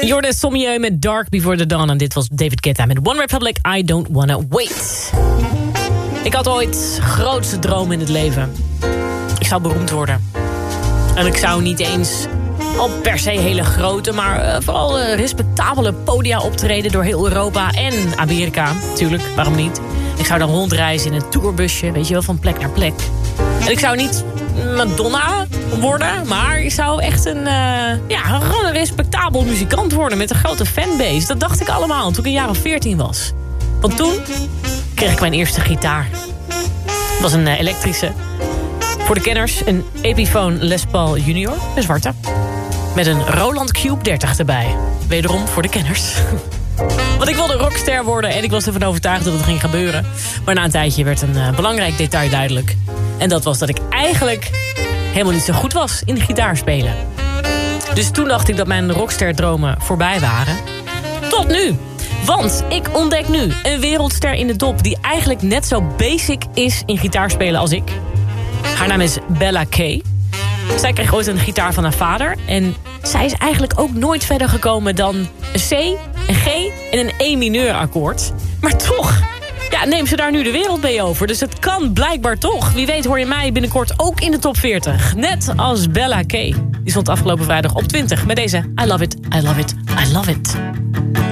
Jordan Sommieu met Dark Before the Dawn. En dit was David Guetta met One Republic, I Don't Wanna Wait. Ik had ooit grootste droom in het leven. Ik zou beroemd worden. En ik zou niet eens al per se hele grote, maar vooral respectabele podia optreden door heel Europa en Amerika. Tuurlijk, waarom niet? Ik zou dan rondreizen in een tourbusje, weet je wel, van plek naar plek. En ik zou niet Madonna worden, maar ik zou echt gewoon een respectabel muzikant worden met een grote fanbase. Dat dacht ik allemaal toen ik een jaar of 14 was. Want toen kreeg ik mijn eerste gitaar. Het was een elektrische. Voor de kenners een Epiphone Les Paul Junior, een zwarte. Met een Roland Cube 30 erbij. Wederom voor de kenners. Want ik wilde rockster worden en ik was ervan overtuigd dat het ging gebeuren. Maar na een tijdje werd een belangrijk detail duidelijk. En dat was dat ik eigenlijk helemaal niet zo goed was in gitaarspelen. Dus toen dacht ik dat mijn rocksterdromen voorbij waren. Tot nu! Want ik ontdek nu een wereldster in de dop die eigenlijk net zo basic is in gitaarspelen als ik. Haar naam is Bella Kay. Zij kreeg ooit een gitaar van haar vader. En zij is eigenlijk ook nooit verder gekomen dan een C, een G en een E mineur akkoord. Maar toch, neemt ze daar nu de wereld mee over. Dus het kan blijkbaar toch. Wie weet hoor je mij binnenkort ook in de top 40. Net als Bella Kay. Die stond afgelopen vrijdag op 20 met deze I Love It, I Love It, I Love It.